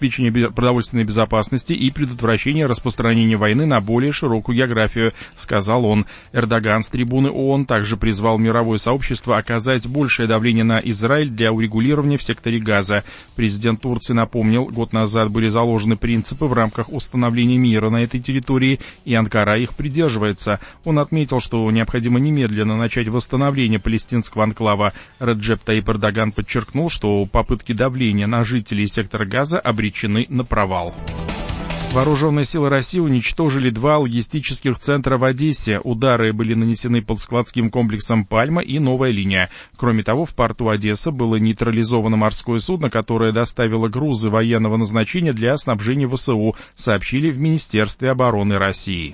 обеспечения продовольственной безопасности и предотвращения распространения войны на более широкую географию, сказал он. Эрдоган с трибуны ООН также призвал мировое сообщество оказать большее давление на Израиль для урегулирования в секторе Газа. Президент Турции напомнил, год назад были заложены принципы в рамках установления мира на этой территории, и Анкара их придерживается. Он отметил, что необходимо немедленно начать восстановление палестинского анклава. Реджеп Таyyip Эрдоган подчеркнул, что попытки давления на жителей сектора Газа обречены на провал. Вооруженные силы России уничтожили 2 логистических центра в Одессе. Удары были нанесены под складским комплексом «Пальма» и «Новая линия». Кроме того, в порту Одессы было нейтрализовано морское судно, которое доставило грузы военного назначения для снабжения ВСУ, сообщили в Министерстве обороны России.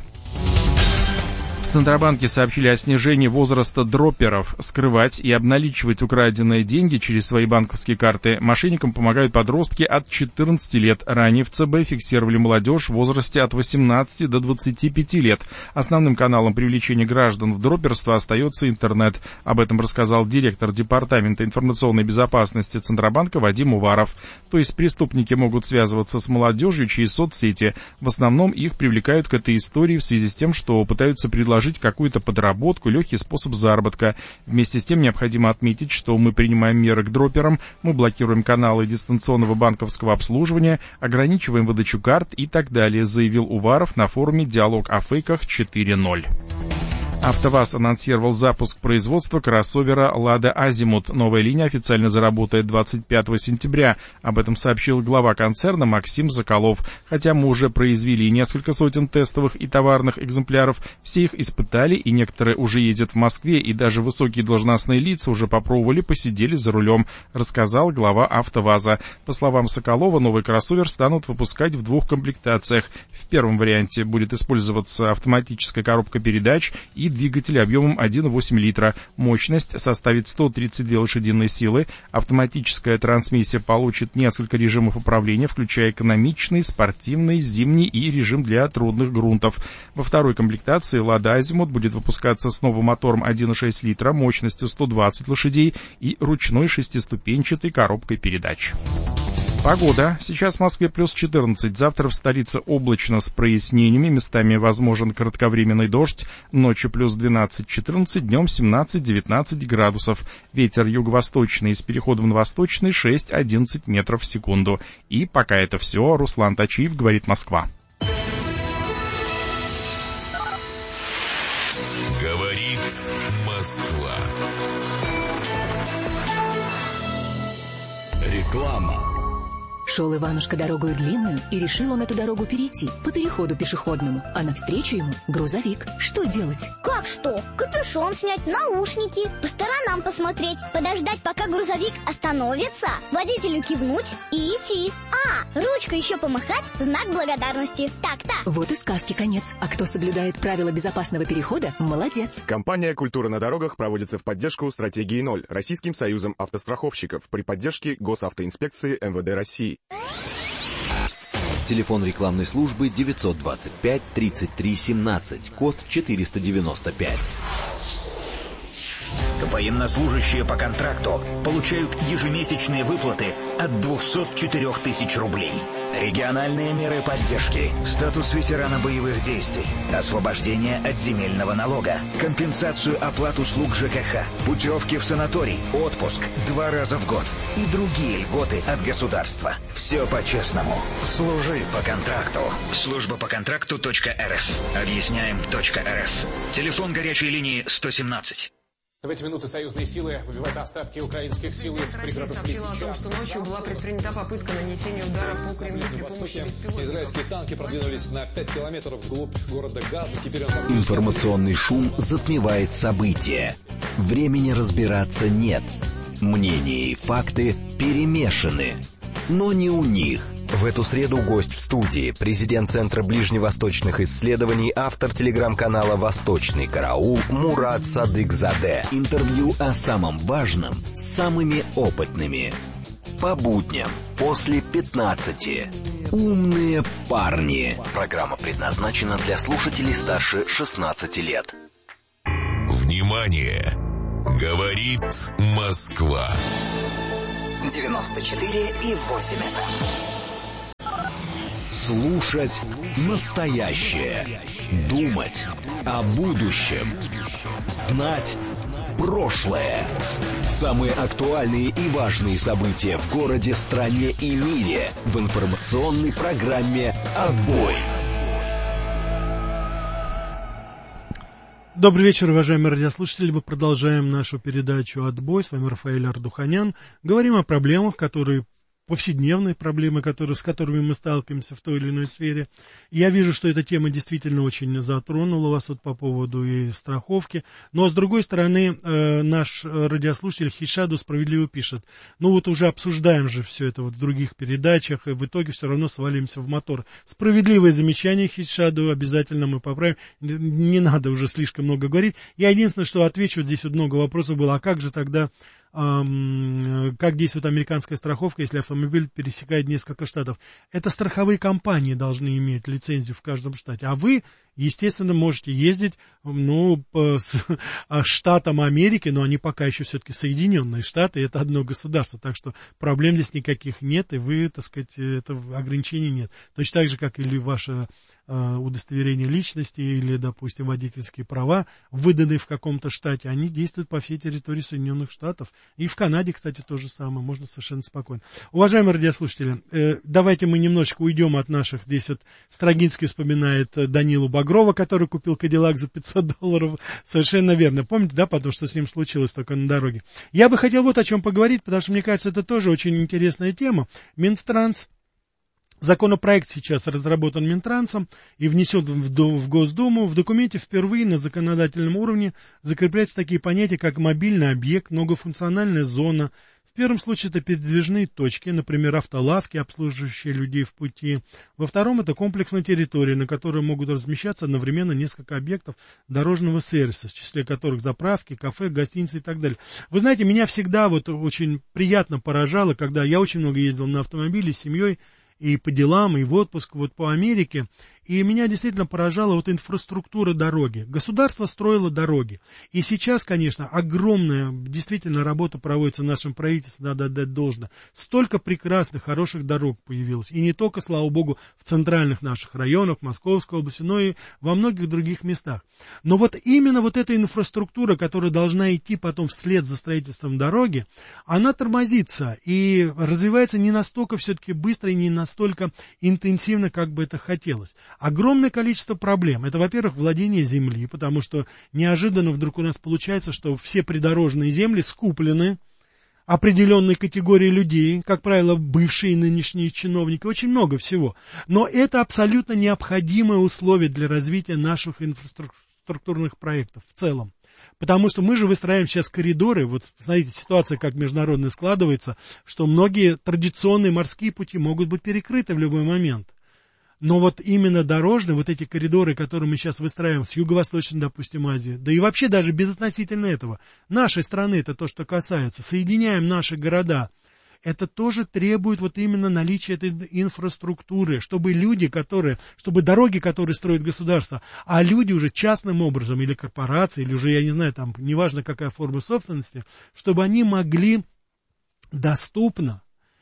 В Центробанке сообщили о снижении возраста дропперов. Скрывать и обналичивать украденные деньги через свои банковские карты мошенникам помогают подростки от 14 лет. Ранее в ЦБ фиксировали молодежь в возрасте от 18 до 25 лет. Основным каналом привлечения граждан в дропперство остается интернет. Об этом рассказал директор Департамента информационной безопасности Центробанка Вадим Уваров. То есть преступники могут связываться с молодежью через соцсети. В основном их привлекают к этой истории в связи с тем, что пытаются предложить какую-то подработку, легкий способ заработка. Вместе с тем необходимо отметить, что мы принимаем меры к дропперам, мы блокируем каналы дистанционного банковского обслуживания, ограничиваем выдачу карт и так далее, заявил Уваров на форуме «Диалог о фейках 4.0». АвтоВАЗ анонсировал запуск производства кроссовера «Лада Азимут». Новая линия официально заработает 25 сентября. Об этом сообщил глава концерна Максим Соколов. Хотя мы уже произвели несколько сотен тестовых и товарных экземпляров, все их испытали, и некоторые уже ездят в Москве, и даже высокие должностные лица уже попробовали, посидели за рулем, рассказал глава АвтоВАЗа. По словам Соколова, новый кроссовер станут выпускать в 2 комплектациях. В первом варианте будет использоваться автоматическая коробка передач и двигатель объемом 1,8 литра. Мощность составит 132 лошадиные силы. Автоматическая трансмиссия получит несколько режимов управления, включая экономичный, спортивный, зимний и режим для трудных грунтов. Во второй комплектации «Лада Азимут» будет выпускаться с новым мотором 1,6 литра, мощностью 120 лошадей и ручной 6-ступенчатой коробкой передач. Погода. Сейчас в Москве плюс 14. Завтра в столице облачно с прояснениями. Местами возможен кратковременный дождь. Ночью плюс 12-14, днем 17-19 градусов. Ветер юго-восточный с переходом на восточный 6-11 метров в секунду. И пока это все. Руслан Тачиев, говорит Москва. Говорит Москва. Реклама. Шел Иванушка дорогою длинную, и решил он эту дорогу перейти по переходу пешеходному, а навстречу ему грузовик. Что делать? Как что? Капюшон снять, наушники, по сторонам посмотреть, подождать, пока грузовик остановится, водителю кивнуть и идти. Ручкой еще помахать в знак благодарности. Так-то. Вот и сказки конец. А кто соблюдает правила безопасного перехода, молодец. Компания «Культура на дорогах» проводится в поддержку стратегии 0 Российским союзом автостраховщиков при поддержке Госавтоинспекции МВД России. Телефон рекламной службы 925 33 17, код 495. Военнослужащие по контракту получают ежемесячные выплаты от 204 тысяч рублей. Региональные меры поддержки, статус ветерана боевых действий, освобождение от земельного налога, компенсацию оплат услуг ЖКХ, путевки в санаторий, отпуск 2 раза в год и другие льготы от государства. Все по-честному. Служи по контракту. Служба по контракту.рф. Объясняем.рф. Телефон горячей линии 117. В эти минуты союзные силы выбивают остатки украинских сил из пригородов Россия сообщила о том, что ночью была предпринята попытка нанесения удара по Кремлю при помощи беспилотников. Израильские танки продвинулись на 5 километров вглубь города Газа. Теперь Информационный шум затмевает события. Времени разбираться нет. Мнения и факты перемешаны. Но не у них. В эту среду гость в студии, президент Центра ближневосточных исследований, автор телеграм-канала «Восточный караул» Мурат Садыкзаде. Интервью о самом важном с самыми опытными. По будням после 15. Умные парни. Программа предназначена для слушателей старше 16 лет. Внимание! Говорит Москва. 94,8 FM. Слушать настоящее. Думать о будущем. Знать прошлое. Самые актуальные и важные события в городе, стране и мире в информационной программе «Отбой». Добрый вечер, уважаемые радиослушатели. Мы продолжаем нашу передачу «Отбой». С вами Рафаэль Ардуханян. Говорим о проблемах, повседневные проблемы, с которыми мы сталкиваемся в той или иной сфере. Я вижу, что эта тема действительно очень затронула вас по поводу и страховки. Но, с другой стороны, наш радиослушатель Хишаду справедливо пишет: уже обсуждаем же все это в других передачах, и в итоге все равно свалимся в мотор. Справедливое замечание, Хишаду, обязательно мы поправим. Не надо уже слишком много говорить. Я единственное, что отвечу, здесь много вопросов было: а как же тогда, как действует американская страховка, если автомобиль пересекает несколько штатов? Это страховые компании должны иметь лицензию в каждом штате, а вы, естественно, можете ездить по штатам Америки, но они пока еще все-таки Соединенные Штаты, это одно государство, так что проблем здесь никаких нет, и вы, этого ограничений нет. Точно так же, как или ваше удостоверение личности, или, допустим, водительские права, выданные в каком-то штате, они действуют по всей территории Соединенных Штатов. И в Канаде, кстати, то же самое, можно совершенно спокойно. Уважаемые радиослушатели, давайте мы немножечко уйдем от наших. Здесь Строгинский вспоминает Данилу Багрова, который купил Кадиллак за $500. Совершенно верно. Помните, да, потому что с ним случилось только на дороге. Я бы хотел вот о чем поговорить, потому что, мне кажется, это тоже очень интересная тема. Минтранс. Законопроект сейчас разработан Минтрансом и внесен в Госдуму. В документе впервые на законодательном уровне закрепляются такие понятия, как мобильный объект, многофункциональная зона. В первом случае это передвижные точки, например, автолавки, обслуживающие людей в пути. Во втором это комплексная территория, на которой могут размещаться одновременно несколько объектов дорожного сервиса, в числе которых заправки, кафе, гостиницы и так далее. Вы знаете, меня всегда очень приятно поражало, когда я очень много ездил на автомобиле с семьей, и по делам, и в отпуск по Америке. И меня действительно поражала инфраструктура дороги. Государство строило дороги. И сейчас, конечно, огромная действительно работа проводится нашим правительством, надо отдать должное. Столько прекрасных, хороших дорог появилось. И не только, слава богу, в центральных наших районах, Московской области, но и во многих других местах. Но именно эта инфраструктура, которая должна идти потом вслед за строительством дороги, она тормозится и развивается не настолько все-таки быстро и не настолько интенсивно, как бы это хотелось. Огромное количество проблем. Это, во-первых, владение земли, потому что неожиданно вдруг у нас получается, что все придорожные земли скуплены определенной категории людей, как правило, бывшие и нынешние чиновники, очень много всего. Но это абсолютно необходимое условие для развития наших инфраструктурных проектов в целом. Потому что мы же выстраиваем сейчас коридоры, смотрите, ситуация как международная складывается, что многие традиционные морские пути могут быть перекрыты в любой момент. Но именно дорожные, эти коридоры, которые мы сейчас выстраиваем с юго-восточной, допустим, Азии, да и вообще даже безотносительно этого, нашей страны, это то, что касается, соединяем наши города, это тоже требует именно наличия этой инфраструктуры, чтобы чтобы дороги, которые строит государство, а люди уже частным образом, или корпорации, или уже, я не знаю, неважно какая форма собственности, чтобы они могли доступно,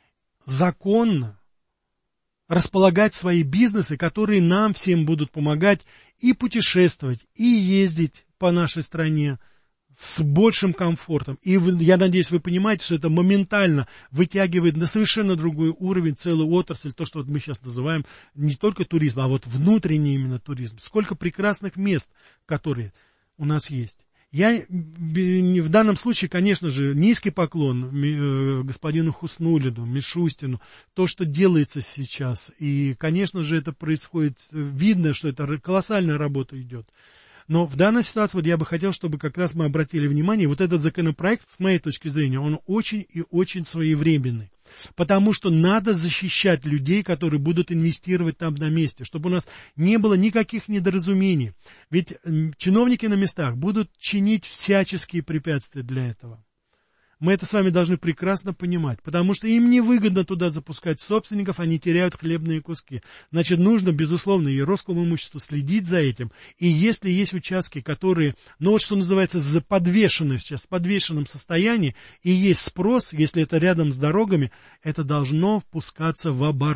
законно располагать свои бизнесы, которые нам всем будут помогать и путешествовать, и ездить по нашей стране с большим комфортом. И я надеюсь, вы понимаете, что это моментально вытягивает на совершенно другой уровень целую отрасль, то, что мы сейчас называем не только туризм, а внутренний именно туризм. Сколько прекрасных мест, которые у нас есть. Я в данном случае, конечно же, низкий поклон господину Хуснуллину, Мишустину, то, что делается сейчас. И, конечно же, это происходит, видно, что это колоссальная работа идет. Но в данной ситуации я бы хотел, чтобы как раз мы обратили внимание, этот законопроект, с моей точки зрения, он очень и очень своевременный. Потому что надо защищать людей, которые будут инвестировать там на месте, чтобы у нас не было никаких недоразумений. Ведь чиновники на местах будут чинить всяческие препятствия для этого. Мы это с вами должны прекрасно понимать, потому что им невыгодно туда запускать собственников, они теряют хлебные куски. Значит, нужно, безусловно, и Роскомимуществу следить за этим. И если есть участки, которые, что называется, подвешены сейчас, в подвешенном состоянии, и есть спрос, если это рядом с дорогами, это должно пускаться в оборот.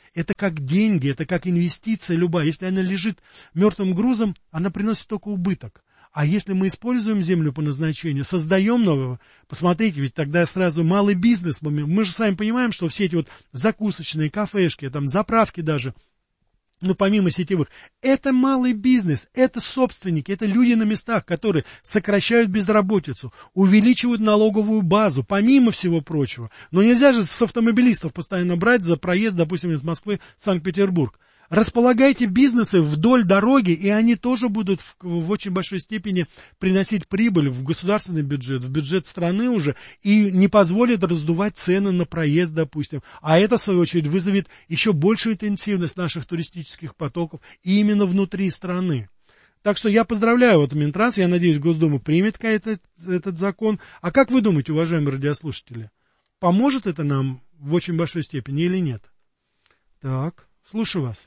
Это как деньги, это как инвестиция любая. Если она лежит мертвым грузом, она приносит только убыток. А если мы используем землю по назначению, создаем нового, посмотрите, ведь тогда сразу малый бизнес, мы же сами понимаем, что все эти вот закусочные, кафешки, там заправки даже, ну, помимо сетевых, это малый бизнес, это собственники, это люди на местах, которые сокращают безработицу, увеличивают налоговую базу, помимо всего прочего. Но нельзя же с автомобилистов постоянно брать за проезд, допустим, из Москвы в Санкт-Петербург. Располагайте бизнесы вдоль дороги, и они тоже будут в очень большой степени приносить прибыль в государственный бюджет, в бюджет страны уже, и не позволят раздувать цены на проезд, допустим. А это, в свою очередь, вызовет еще большую интенсивность наших туристических потоков именно внутри страны. Так что я поздравляю вот Минтранс, я надеюсь, Госдума примет этот закон. А как вы думаете, уважаемые радиослушатели, поможет это нам в очень большой степени или нет? Так, слушаю вас.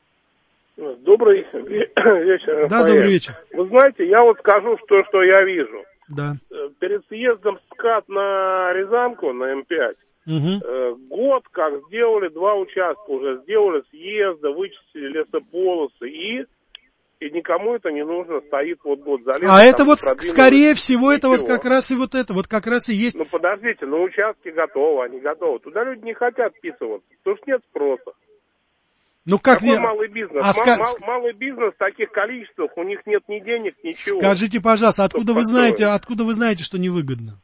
Добрый вечер, Рафаэль. Да, добрый вечер. Вы знаете, я вот скажу, что я вижу. Да. Перед съездом с КАТ на Рязанку, на М5, год как сделали 2 участка уже, сделали съезды, вычистили лесополосы, и никому это не нужно, стоит вот год за лесом. А это вот, скорее всего, это вот как раз и вот это, вот как раз и есть. Ну, подождите, на участке готовы, они готовы. Туда люди не хотят вписываться, потому что нет спроса. Ну как Какой малый бизнес? Малый бизнес в таких количествах, у них нет ни денег, ничего. Скажите, пожалуйста, откуда вы знаете, что невыгодно?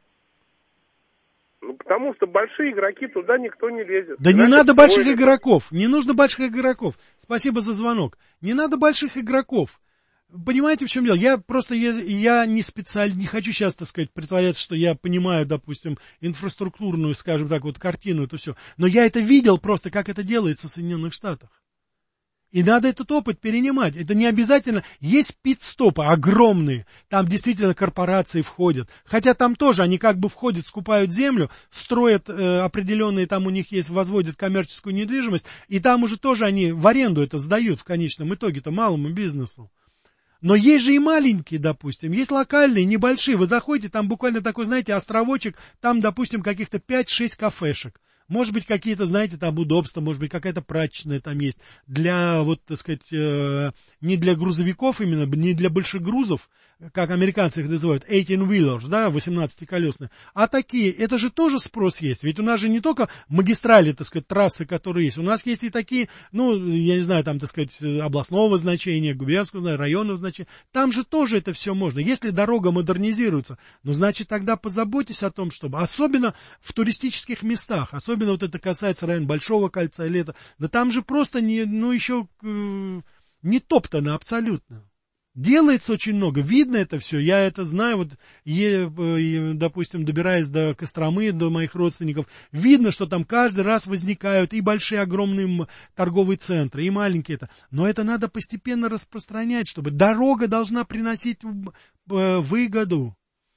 Ну, потому что большие игроки, туда никто не лезет. Да не надо больших игроков, не нужно больших игроков. Спасибо за звонок. Не надо больших игроков. Понимаете, в чем дело? Я не специально, не хочу сейчас, так сказать, притворяться, что я понимаю, допустим, инфраструктурную, скажем так, вот картину, это все. Но я это видел просто, как это делается в Соединенных Штатах. И надо этот опыт перенимать. Это не обязательно. Есть пит-стопы огромные. Там действительно корпорации входят. Хотя там тоже они как бы входят, скупают землю, строят определенные, там у них есть, возводят коммерческую недвижимость. И там уже тоже они в аренду это сдают в конечном итоге-то малому бизнесу. Но есть же и маленькие, допустим, есть локальные, небольшие. Вы заходите, там буквально такой, знаете, островочек, там, допустим, каких-то 5-6 кафешек. Может быть, какие-то, знаете, там удобства, может быть, какая-то прачечная там есть. Для, вот, так сказать, не для грузовиков именно, не для больших грузов, как американцы их называют, 18-wheelers, да, 18-колесные, а такие, это же тоже спрос есть. Ведь у нас же не только магистрали, так сказать, трассы, которые есть, у нас есть и такие, ну, я не знаю, там, так сказать, областного значения, губернского, районного значения. Там же тоже это все можно. Если дорога модернизируется, ну, значит, тогда позаботьтесь о том, чтобы, особенно в туристических местах, особенно вот это касается района Большого кольца или это, да там же просто не, ну, еще не топтано абсолютно. Делается очень много, видно это все, я это знаю, вот, допустим, добираясь до Костромы, до моих родственников, видно, что там каждый раз возникают и большие, огромные торговые центры, и маленькие это, но это надо постепенно распространять, чтобы дорога должна приносить выгоду.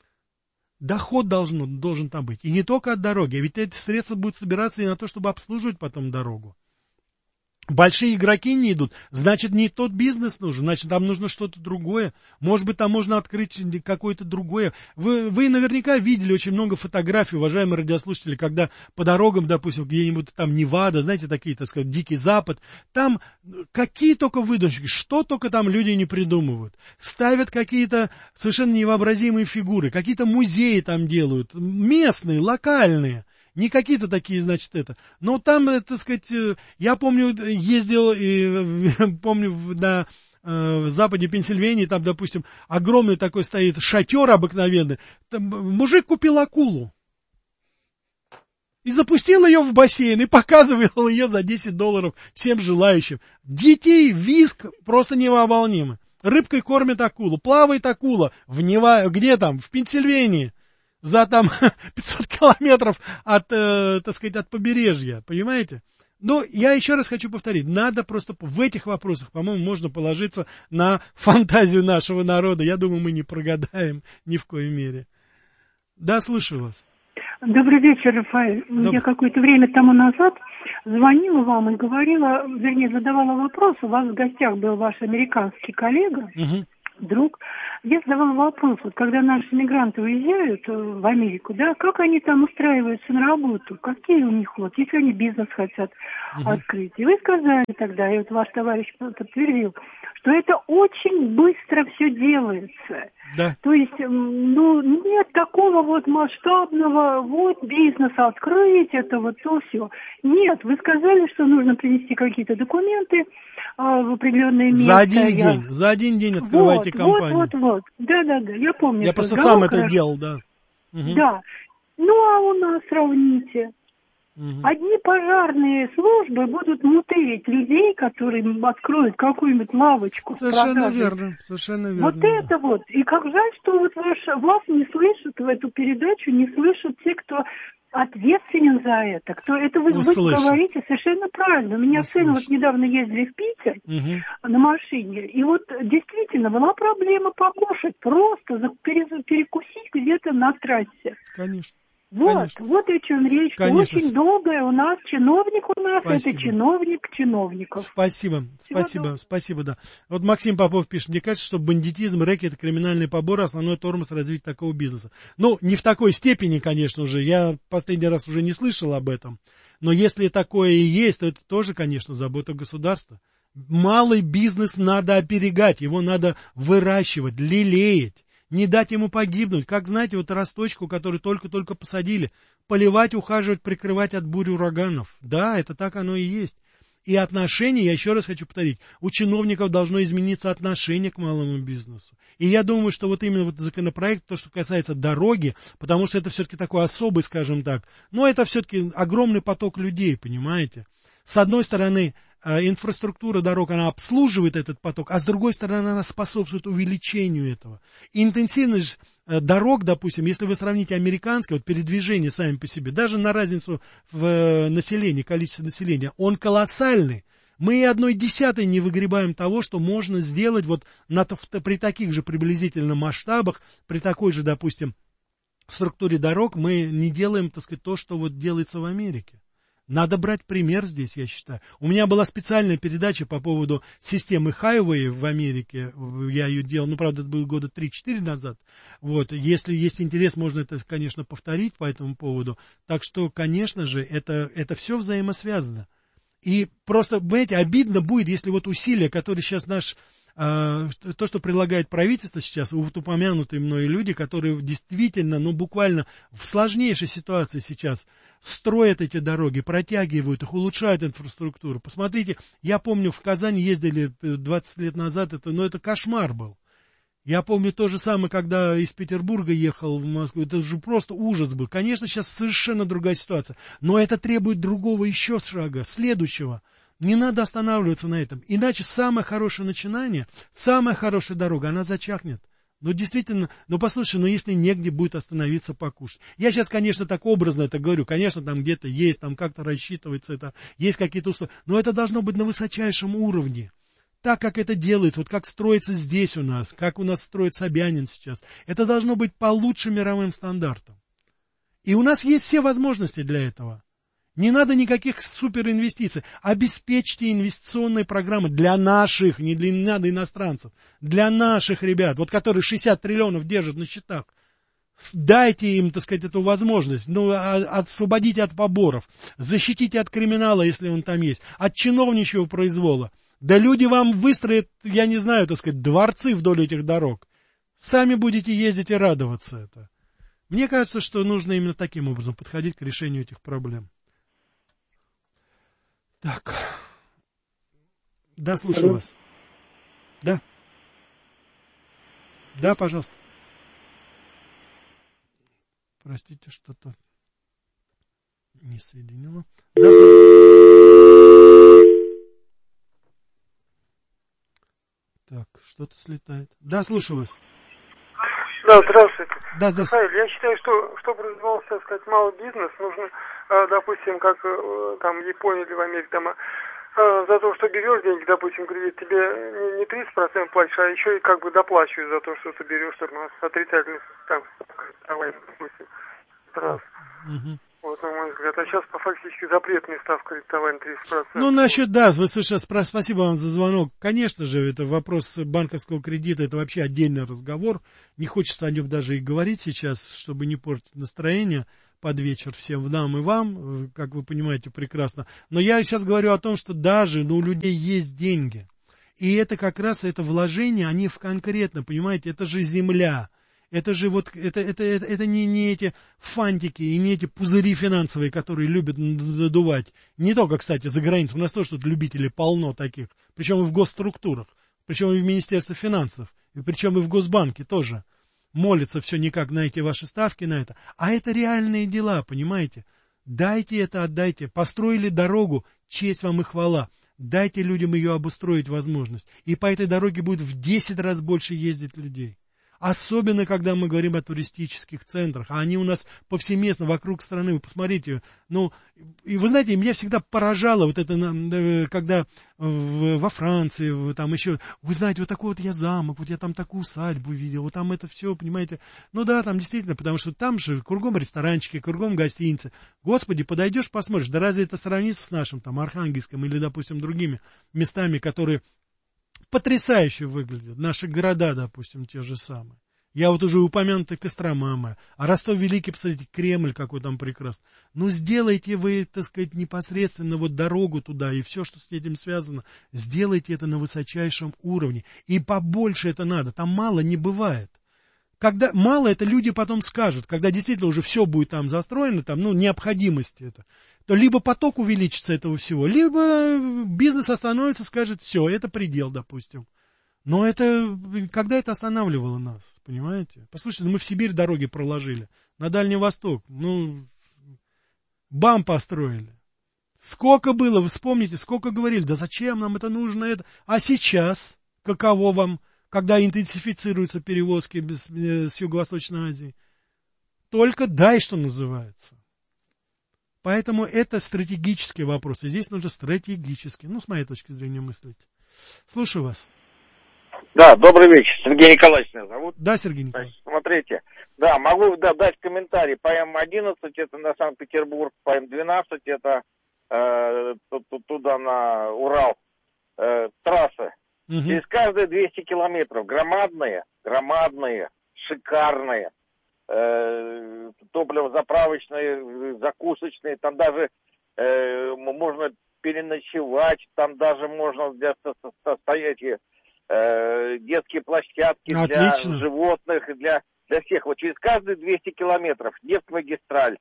Доход должен там быть. И не только от дороги, а ведь эти средства будут собираться и на то, чтобы обслуживать потом дорогу. Большие игроки не идут, значит, не тот бизнес нужен, значит, там нужно что-то другое. Может быть, там можно открыть какое-то другое. Вы наверняка видели очень много фотографий, уважаемые радиослушатели, когда по дорогам, допустим, где-нибудь там Невада, знаете, такие, так сказать, Дикий Запад, там какие только выдумки, что только там люди не придумывают. Ставят какие-то совершенно невообразимые фигуры, какие-то музеи там делают, местные, локальные. Не какие-то такие, значит, это. Но там, так сказать, я помню, ездил, помню, на западе Пенсильвании, там, допустим, огромный такой стоит шатер обыкновенный. Там мужик купил акулу. И запустил ее в бассейн, и показывал ее за $10 всем желающим. Детей визг просто невыполнимый. Рыбкой кормят акулу, плавает акула. Где там? В Пенсильвании. За там 500 километров от, так сказать, от побережья, понимаете? Но я еще раз хочу повторить, надо просто в этих вопросах, по-моему, можно положиться на фантазию нашего народа. Я думаю, мы не прогадаем ни в коей мере. Да, слушаю вас. Добрый вечер, Рафаэль. Я какое-то время тому назад звонила вам и говорила, вернее, задавала вопрос. У вас в гостях был ваш американский коллега. друг, я задавала вопрос, вот когда наши мигранты уезжают в Америку, да, как они там устраиваются на работу, какие у них вот, если они бизнес хотят открыть. И вы сказали тогда, и вот ваш товарищ подтвердил, что это очень быстро все делается. Да. То есть, ну, нет такого вот масштабного, вот бизнес открыть, это вот то все. Нет, вы сказали, что нужно принести какие-то документы в определенное место. За один день открывайте компанию. Вот. Да, я помню. Я просто сам это делал, да. Да. Ну, а у нас сравните. Одни пожарные службы будут мутырить людей, которые откроют какую-нибудь лавочку. Совершенно верно. Вот это вот. И как жаль, что вот вас не слышат в эту передачу, не слышат те, кто ответственен за это. Кто это вы говорите совершенно правильно. У меня сын вот недавно ездили в Питер на машине, и вот действительно была проблема покушать, просто перекусить где-то на трассе. Конечно. Вот о чем речь. Конечно. Очень долгое у нас чиновник Спасибо. Это чиновник чиновников. Спасибо, да. Вот Максим Попов пишет, мне кажется, что бандитизм, рэкет, это криминальные поборы, основной тормоз развития такого бизнеса. Ну, не в такой степени, конечно же, я последний раз уже не слышал об этом, но если такое и есть, то это тоже, конечно, забота государства. Малый бизнес надо оберегать, его надо выращивать, лелеять. Не дать ему погибнуть. Как, знаете, вот росточку, который только-только посадили. Поливать, ухаживать, прикрывать от бурь ураганов. Да, это так оно и есть. И отношение, я еще раз хочу повторить, у чиновников должно измениться отношение к малому бизнесу. И я думаю, что вот именно вот законопроект, то, что касается дороги, потому что это все-таки такой особый, скажем так, но это все-таки огромный поток людей, понимаете. С одной стороны, инфраструктура дорог, она обслуживает этот поток, а с другой стороны, она способствует увеличению этого. И интенсивность дорог, допустим, если вы сравните американское, вот передвижение сами по себе, даже на разницу в населении, количестве населения, он колоссальный. Мы и 1/10 не выгребаем того, что можно сделать вот при таких же приблизительно масштабах, при такой же, допустим, структуре дорог, мы не делаем, так сказать, то, что вот делается в Америке. Надо брать пример здесь, я считаю. У меня была специальная передача по поводу системы Highway в Америке. Я ее делал, ну, правда, это было года 3-4 назад. Вот. Если есть интерес, можно это, конечно, повторить по этому поводу. Так что, конечно же, это все взаимосвязано. И просто, понимаете, обидно будет, если вот усилия, которые сейчас то, что предлагает правительство сейчас, вот упомянутые мной люди, которые действительно, ну, буквально в сложнейшей ситуации сейчас строят эти дороги, протягивают их, улучшают инфраструктуру. Посмотрите, я помню, в Казань ездили 20 лет назад, это кошмар был. Я помню то же самое, когда из Петербурга ехал в Москву, это же просто ужас был. Конечно, сейчас совершенно другая ситуация, но это требует другого еще шага, следующего. Не надо останавливаться на этом. Иначе самое хорошее начинание, самая хорошая дорога, она зачахнет. Ну, действительно, послушай, если негде будет остановиться покушать. Я сейчас, конечно, так образно это говорю. Конечно, там где-то есть, там как-то рассчитывается это, есть какие-то условия. Но это должно быть на высочайшем уровне. Так, как это делается, вот как строится здесь у нас, как у нас строит Собянин сейчас. Это должно быть по лучшим мировым стандартам. И у нас есть все возможности для этого. Не надо никаких суперинвестиций. Обеспечьте инвестиционные программы для наших, не надо иностранцев, для наших ребят, вот которые 60 триллионов держат на счетах. Дайте им, так сказать, эту возможность. Освободите от поборов, защитите от криминала, если он там есть, от чиновничьего произвола. Да люди вам выстроят, я не знаю, так сказать, дворцы вдоль этих дорог. Сами будете ездить и радоваться это. Мне кажется, что нужно именно таким образом подходить к решению этих проблем. Так. Да, слушаю вас. Да. Да, пожалуйста. Простите, что-то не соединило. Да, так, что-то слетает. Да, слушаю вас. Да, здравствуйте. Да, здравствуйте. Рафаэль, я считаю, что чтобы развивался, так сказать, малый бизнес, нужно, допустим, как там в Японии или в Америке, там, за то, что берешь деньги, допустим, кредит, тебе не 30% платишь, а еще и как бы доплачивают за то, что ты берешь, что у нас отрицательный, там, допустим, раз. Вот, на мой взгляд. А сейчас фактически запретная ставка кредитования 30%. Ну, насчет, да, вы совершенно спасибо вам за звонок. Конечно же, это вопрос банковского кредита, это вообще отдельный разговор. Не хочется о нем даже и говорить сейчас, чтобы не портить настроение под вечер всем нам и вам, как вы понимаете прекрасно. Но я сейчас говорю о том, что даже у людей есть деньги. И это как раз это вложение, они в конкретно, понимаете, это же земля. Это же вот, это не эти фантики и не эти пузыри финансовые, которые любят надувать. Не только, кстати, за границей. У нас тоже тут любителей полно таких. Причем и в госструктурах. Причем и в Министерстве финансов. И причем и в Госбанке тоже. Молятся все никак на эти ваши ставки, на это. А это реальные дела, понимаете? Дайте это, отдайте. Построили дорогу, честь вам и хвала. Дайте людям ее обустроить возможность. И по этой дороге будет в 10 раз больше ездить людей. Особенно, когда мы говорим о туристических центрах. А они у нас повсеместно вокруг страны. Вы посмотрите. Ну, и вы знаете, меня всегда поражало вот это, когда во Франции, там еще, вы знаете, вот такой вот я замок, вот я там такую усадьбу видел, вот там это все, понимаете. Ну да, там действительно, потому что там же кругом ресторанчики, кругом гостиницы. Господи, подойдешь, посмотришь, да разве это сравнится с нашим там Архангельском или, допустим, другими местами, которые потрясающе выглядят. Наши города, допустим, те же самые. Я вот уже упомянутый Кострома моя. А Ростов-Великий, посмотрите, Кремль какой там прекрасный. Ну, сделайте вы, так сказать, непосредственно вот дорогу туда и все, что с этим связано. Сделайте это на высочайшем уровне. И побольше это надо. Там мало не бывает. Когда мало, это люди потом скажут. Когда действительно уже все будет там застроено, там, ну, необходимости это. То либо поток увеличится этого всего, либо бизнес остановится, скажет, все, это предел, допустим. Но это, когда это останавливало нас, понимаете? Послушайте, мы в Сибирь дороги проложили, на Дальний Восток, ну, БАМ построили. Сколько было, вы вспомните, сколько говорили, да зачем нам это нужно, это. А сейчас, каково вам, когда интенсифицируются перевозки с Юго-Восточной Азии? Только дай, что называется. Поэтому это стратегический вопрос. И здесь нужно стратегически, ну, с моей точки зрения, мыслить. Слушаю вас. Да, добрый вечер. Сергей Николаевич меня зовут. Да, Сергей Николаевич. Смотрите, да, могу дать комментарий. По М11 это на Санкт-Петербург, по М12 это туда на Урал трассы. Угу. Через каждые 200 километров громадные, шикарные. Топливозаправочные, закусочные, там даже можно переночевать, там даже можно стоять детские площадки. Отлично. Для животных, для всех. Вот через каждые 200 километров Нефтьмагистраль,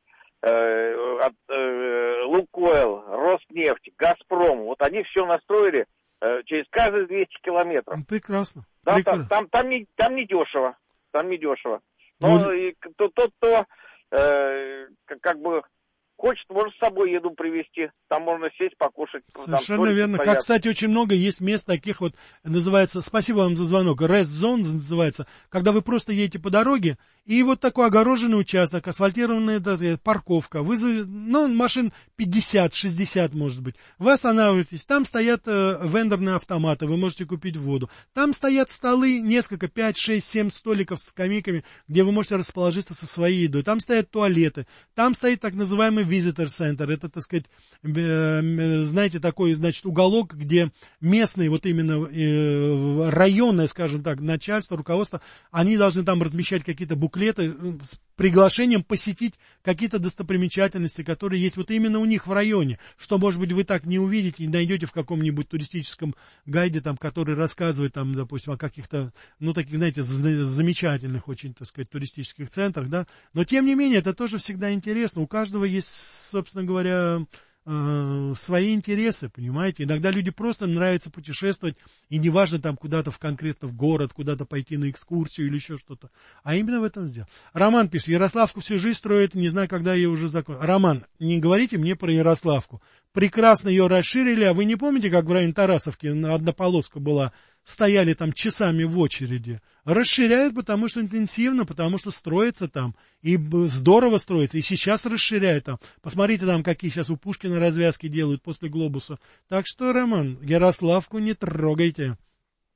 Лукойл, Роснефть, Газпром, вот они все настроили через каждые 200 километров. Прекрасно. Там не дешево. Но и тот, кто как бы хочет, может с собой еду привезти. Там можно сесть, покушать. Совершенно верно. Как, кстати, очень много есть мест таких вот, называется, спасибо вам за звонок, rest zone называется, когда вы просто едете по дороге, и вот такой огороженный участок, асфальтированная парковка, машин 50-60 может быть. Вы останавливаетесь, там стоят вендорные автоматы, вы можете купить воду. Там стоят столы, несколько, 5, 6, 7 столиков с скамейками, где вы можете расположиться со своей едой. Там стоят туалеты, там стоит так называемый visitor center, это, так сказать, знаете, такой, значит, уголок, где местные, вот именно районное, скажем так, начальство, руководство, они должны там размещать какие-то буклеты с приглашением посетить какие-то достопримечательности, которые есть вот именно у них в районе, что, может быть, вы так не увидите и найдете в каком-нибудь туристическом гайде, там, который рассказывает, там, допустим, о каких-то, ну, таких, знаете, замечательных очень, так сказать, туристических центрах, да, но, тем не менее, это тоже всегда интересно, у каждого есть, собственно говоря, свои интересы, понимаете, иногда люди просто нравится путешествовать, и неважно там куда-то конкретно в город, куда-то пойти на экскурсию или еще что-то, а именно в этом сделал. Роман пишет, Ярославку всю жизнь строит, не знаю, когда ее уже закончат. Роман, не говорите мне про Ярославку, прекрасно ее расширили, а вы не помните, как в районе Тарасовки одна полоска была, стояли там часами в очереди. Расширяют, потому что интенсивно, потому что строится там. И здорово строится. И сейчас расширяют там. Посмотрите там, какие сейчас у Пушкина развязки делают после глобуса. Так что, Роман, Ярославку не трогайте.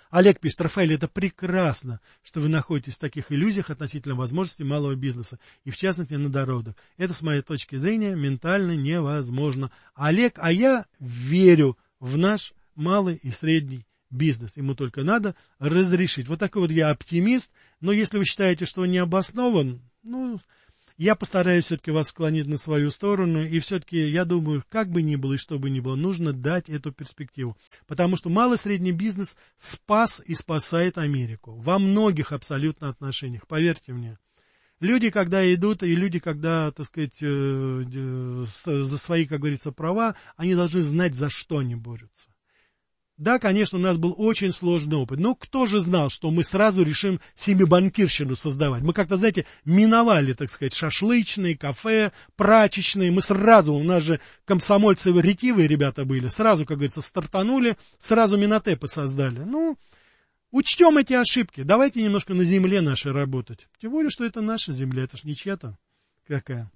Олег пишет: Рафаэль, это прекрасно, что вы находитесь в таких иллюзиях относительно возможностей малого бизнеса, и в частности на дорогах. Это, с моей точки зрения, ментально невозможно. Олег, а я верю в наш малый и средний бизнес. Ему только надо разрешить. Вот такой вот я оптимист, но если вы считаете, что он не обоснован, я постараюсь все-таки вас склонить на свою сторону, и все-таки, я думаю, как бы ни было и что бы ни было, нужно дать эту перспективу. Потому что малый и средний бизнес спас и спасает Америку во многих абсолютно отношениях, поверьте мне. Люди, когда идут, и люди, когда, так сказать, за свои, как говорится, права, они должны знать, за что они борются. Да, конечно, у нас был очень сложный опыт. Но кто же знал, что мы сразу решим семибанкирщину создавать? Мы как-то, знаете, миновали, так сказать, шашлычные, кафе, прачечные. Мы сразу, у нас же комсомольцы ретивые ребята были, сразу, как говорится, стартанули, сразу минотепы создали. Учтем эти ошибки. Давайте немножко на земле нашей работать. Тем более, что это наша земля, это ж не чья-то какая.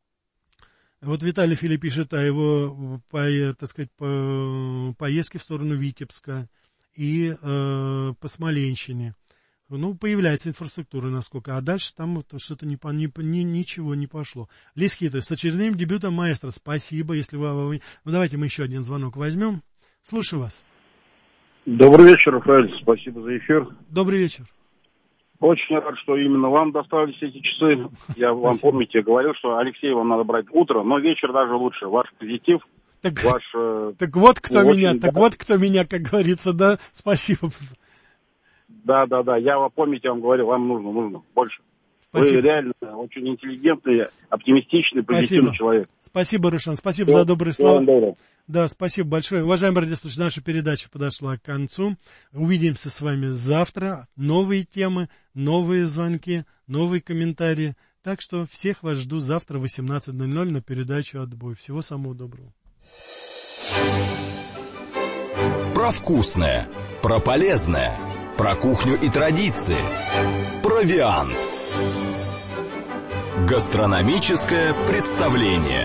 Вот Виталий Филипп пишет о его, так сказать, поездке в сторону Витебска и по Смоленщине. Появляется инфраструктура, насколько. А дальше там вот что-то ничего не пошло. Лис Хитрый, с очередным дебютом маэстро. Спасибо, если вы... давайте мы еще один звонок возьмем. Слушаю вас. Добрый вечер, Рафаэль. Спасибо за эфир. Добрый вечер. Очень рад, что именно вам достались эти часы. Я вам, помните, говорил, что Алексей вам надо брать утро, но вечер даже лучше. Ваш позитив, ваш... Так вот кто меня, как говорится, да? Спасибо. Да. Я вам, помните, я вам говорил, вам нужно больше. Спасибо. Вы реально очень интеллигентный, оптимистичный, позитивный человек. Спасибо, Рушан, спасибо за добрые слова. Да, спасибо большое. Уважаемые радиослушатели, наша передача подошла к концу. Увидимся с вами завтра. Новые темы, новые звонки, новые комментарии. Так что всех вас жду завтра в 18:00 на передачу «Отбой». Всего самого доброго. Про вкусное, про полезное, про кухню и традиции. Провиант. Гастрономическое представление.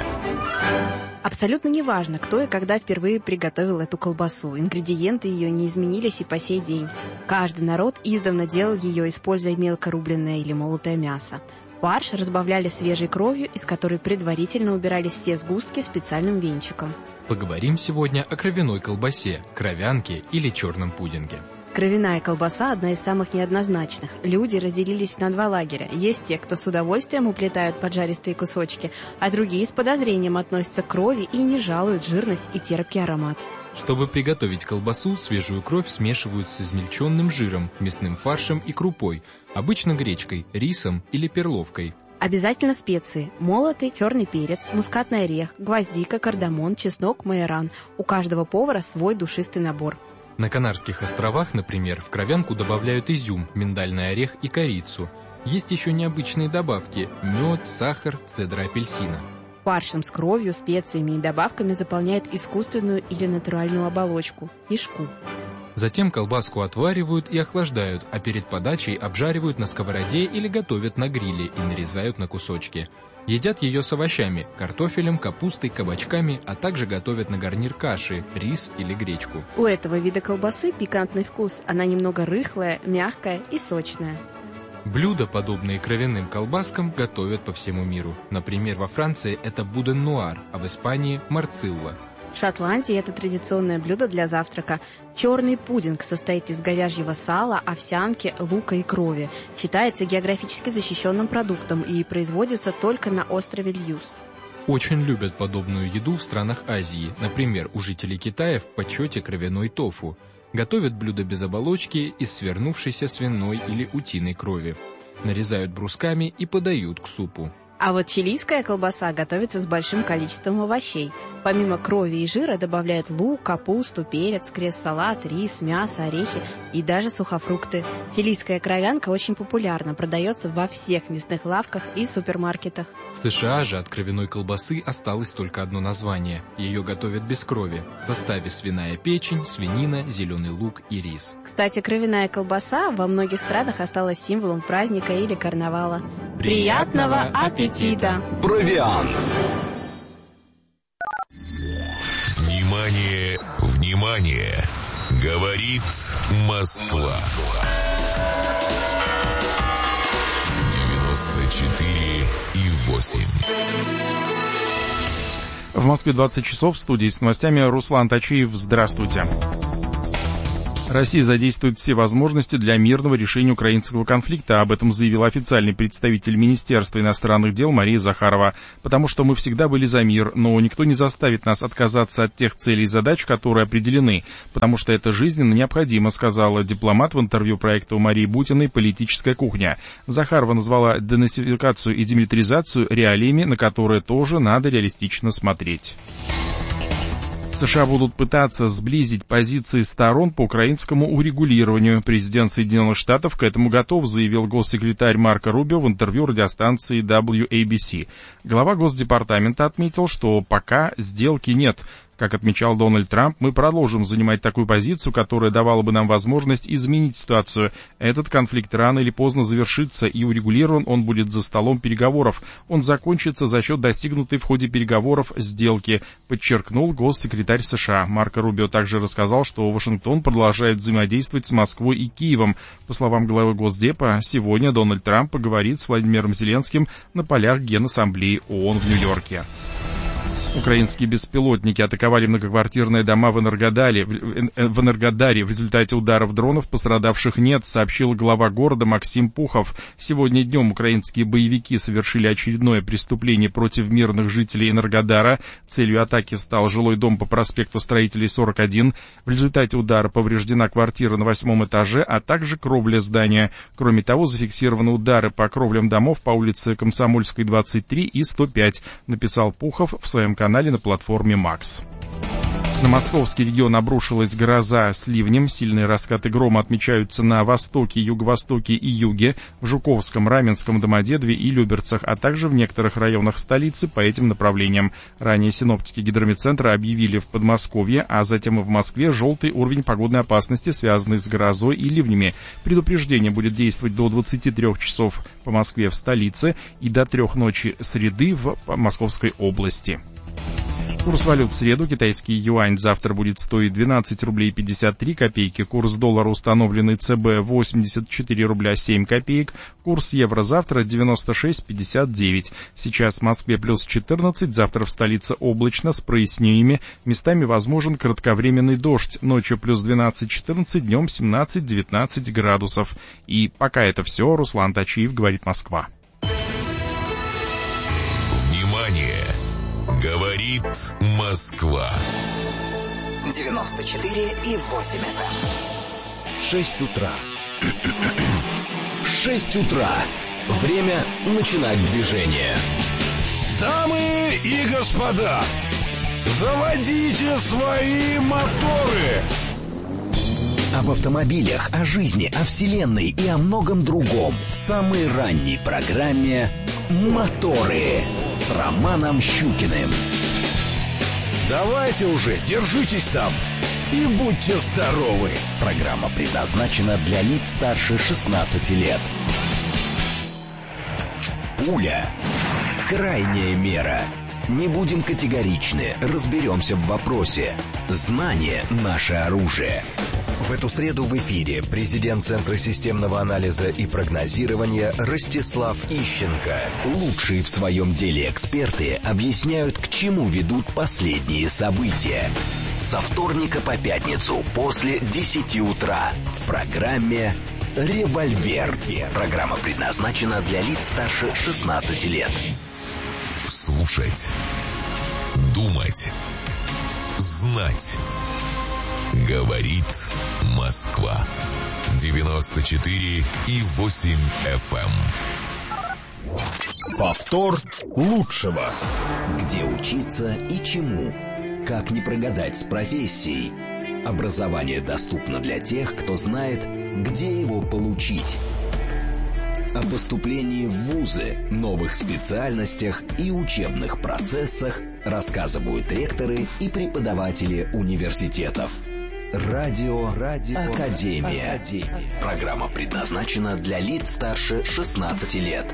Абсолютно неважно, кто и когда впервые приготовил эту колбасу. Ингредиенты ее не изменились и по сей день. Каждый народ издавна делал ее, используя мелко рубленное или молотое мясо. Фарш разбавляли свежей кровью, из которой предварительно убирались все сгустки специальным венчиком. Поговорим сегодня о кровяной колбасе, кровянке или черном пудинге. Кровяная колбаса – одна из самых неоднозначных. Люди разделились на два лагеря. Есть те, кто с удовольствием уплетают поджаристые кусочки, а другие с подозрением относятся к крови и не жалуют жирность и терпкий аромат. Чтобы приготовить колбасу, свежую кровь смешивают с измельченным жиром, мясным фаршем и крупой, обычно гречкой, рисом или перловкой. Обязательно специи. Молотый черный перец, мускатный орех, гвоздика, кардамон, чеснок, майоран. У каждого повара свой душистый набор. На Канарских островах, например, в кровянку добавляют изюм, миндальный орех и корицу. Есть еще необычные добавки – мед, сахар, цедра апельсина. Фаршем с кровью, специями и добавками заполняют искусственную или натуральную оболочку – фишку. Затем колбаску отваривают и охлаждают, а перед подачей обжаривают на сковороде или готовят на гриле и нарезают на кусочки. Едят ее с овощами – картофелем, капустой, кабачками, а также готовят на гарнир каши, рис или гречку. У этого вида колбасы пикантный вкус. Она немного рыхлая, мягкая и сочная. Блюда, подобные кровяным колбаскам, готовят по всему миру. Например, во Франции это буден-нуар, а в Испании – марцилла. В Шотландии это традиционное блюдо для завтрака. Черный пудинг состоит из говяжьего сала, овсянки, лука и крови. Считается географически защищенным продуктом и производится только на острове Льюс. Очень любят подобную еду в странах Азии. Например, у жителей Китая в почете кровяной тофу. Готовят блюдо без оболочки из свернувшейся свиной или утиной крови. Нарезают брусками и подают к супу. А вот чилийская колбаса готовится с большим количеством овощей. Помимо крови и жира добавляют лук, капусту, перец, крест-салат, рис, мясо, орехи и даже сухофрукты. Чилийская кровянка очень популярна, продается во всех мясных лавках и супермаркетах. В США же от кровяной колбасы осталось только одно название. Ее готовят без крови. В составе свиная печень, свинина, зеленый лук и рис. Кстати, кровяная колбаса во многих странах осталась символом праздника или карнавала. Приятного аппетита! Провиант. Внимание, внимание! Говорит Москва. 94,8. В Москве 20 часов, в студии с новостями Руслан Тачиев. Здравствуйте. Россия задействует все возможности для мирного решения украинского конфликта. Об этом заявил официальный представитель Министерства иностранных дел Мария Захарова. Потому что мы всегда были за мир, но никто не заставит нас отказаться от тех целей и задач, которые определены. Потому что это жизненно необходимо, сказала дипломат в интервью проекту Марии Бутиной «Политическая кухня». Захарова назвала денацификацию и демилитаризацию реалиями, на которые тоже надо реалистично смотреть. США будут пытаться сблизить позиции сторон по украинскому урегулированию. Президент Соединенных Штатов к этому готов, заявил госсекретарь Марко Рубио в интервью радиостанции WABC. Глава Госдепартамента отметил, что пока сделки нет. Как отмечал Дональд Трамп, мы продолжим занимать такую позицию, которая давала бы нам возможность изменить ситуацию. Этот конфликт рано или поздно завершится, и урегулирован он будет за столом переговоров. Он закончится за счет достигнутой в ходе переговоров сделки, подчеркнул госсекретарь США. Марко Рубио также рассказал, что Вашингтон продолжает взаимодействовать с Москвой и Киевом. По словам главы Госдепа, сегодня Дональд Трамп поговорит с Владимиром Зеленским на полях Генассамблеи ООН в Нью-Йорке. Украинские беспилотники атаковали многоквартирные дома в Энергодаре. В результате ударов дронов пострадавших нет, сообщил глава города Максим Пухов. Сегодня днем украинские боевики совершили очередное преступление против мирных жителей Энергодара. Целью атаки стал жилой дом по проспекту Строителей 41. В результате удара повреждена квартира на 8 этаже, а также кровля здания. Кроме того, зафиксированы удары по кровлям домов по улице Комсомольской, 23 и 105, написал Пухов в своем канале на платформе Макс. На московский регион обрушилась гроза с ливнем. Сильные раскаты грома отмечаются на востоке, юго-востоке и юге, в Жуковском, Раменском, Домодедове и Люберцах, а также в некоторых районах столицы по этим направлениям. Ранее синоптики Гидрометцентра объявили в Подмосковье, а затем и в Москве желтый уровень погодной опасности, связанный с грозой и ливнями. Предупреждение будет действовать до 23 часов по Москве в столице и до 3 ночи среды в Московской области. Курс валют в среду. Китайский юань завтра будет стоить 12 рублей 53 копейки. Курс доллара, установленный ЦБ, 84 рубля 7 копеек. Курс евро завтра 96,59. Сейчас в Москве плюс 14, завтра в столице облачно с прояснениями. Местами возможен кратковременный дождь. Ночью плюс 12-14, днем 17-19 градусов. И пока это все. Руслан Тачиев, говорит Москва. Говорит Москва. 94,8 FM. 6 утра. 6 утра. Время начинать движение. Дамы и господа, заводите свои моторы. Об автомобилях, о жизни, о вселенной и о многом другом в самой ранней программе «Моторы» с Романом Щукиным. Давайте уже, держитесь там и будьте здоровы. Программа предназначена для лиц старше 16 лет. Пуля. Крайняя мера. Не будем категоричны, разберемся в вопросе. Знание – наше оружие. В эту среду в эфире президент Центра системного анализа и прогнозирования Ростислав Ищенко. Лучшие в своем деле эксперты объясняют, к чему ведут последние события. Со вторника по пятницу после 10 утра в программе «Револьвер». Программа предназначена для лиц старше 16 лет. Слушать, думать, знать. Говорит Москва. 94,8 FM. Повтор лучшего. Где учиться и чему? Как не прогадать с профессией? Образование доступно для тех, кто знает, где его получить. О поступлении в вузы, новых специальностях и учебных процессах рассказывают ректоры и преподаватели университетов. Радио Академия. Программа предназначена для лиц старше 16 лет.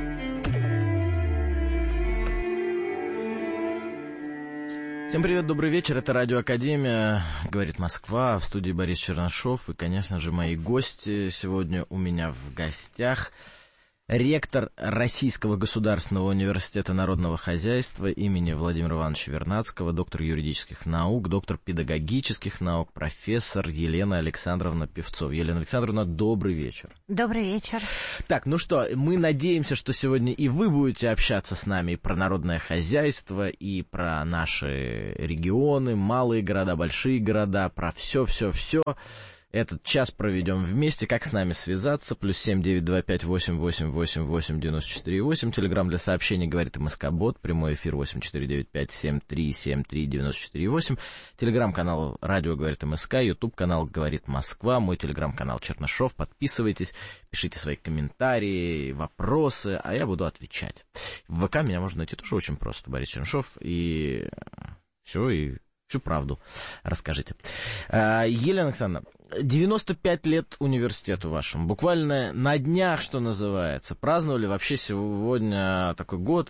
Всем привет, добрый вечер, это Радио Академия, говорит Москва, в студии Борис Чернышов, и, конечно же, мои гости сегодня у меня в гостях. Ректор Российского государственного университета народного хозяйства имени Владимира Ивановича Вернадского, доктор юридических наук, доктор педагогических наук, профессор Елена Александровна Певцова. Елена Александровна, добрый вечер. Добрый вечер. Так, ну что, мы надеемся, что сегодня и вы будете общаться с нами и про народное хозяйство, и про наши регионы, малые города, большие города, про все-все-все. Этот час проведем вместе. Как с нами связаться? +7 925 888 894 Телеграм для сообщений говорит МСК-бот. Прямой эфир 8495 7373 94 Телеграм-канал Радио говорит МСК. Ютуб-канал говорит Москва. Мой телеграм-канал Чернышов. Подписывайтесь, пишите свои комментарии, вопросы, а я буду отвечать. В ВК меня можно найти тоже очень просто. Борис Чернышов. И все, и всю правду расскажите. Елена Александровна, 95 лет университету вашему. Буквально на днях, что называется. Праздновали вообще сегодня такой год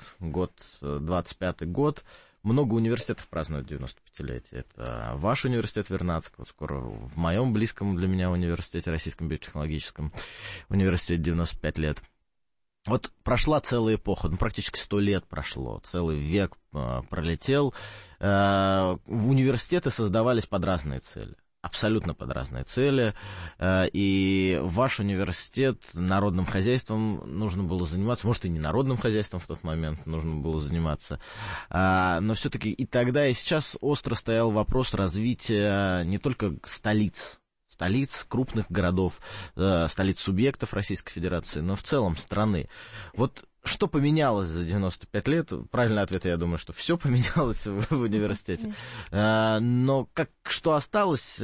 25-й год. Много университетов празднуют 95-летие. Это ваш университет Вернадского, скоро в моем близком для меня университете, Российском биотехнологическом университете 95 лет. Вот прошла целая эпоха, практически 100 лет прошло, целый век пролетел. Университеты создавались под разные цели, абсолютно под разные цели. И ваш университет народным хозяйством нужно было заниматься, может, и не народным хозяйством в тот момент нужно было заниматься, но все-таки и тогда, и сейчас остро стоял вопрос развития не только столиц, крупных городов, столиц субъектов Российской Федерации, но в целом страны. Вот что поменялось за 95 лет? Правильный ответ, я думаю, что все поменялось в университете. Но что осталось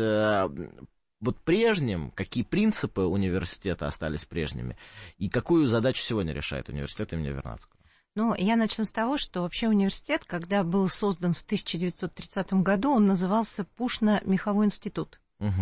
вот прежним, какие принципы университета остались прежними, и какую задачу сегодня решает университет имени Вернадского? Ну, я начну с того, что вообще университет, когда был создан в 1930 году, он назывался Пушно-меховой институт.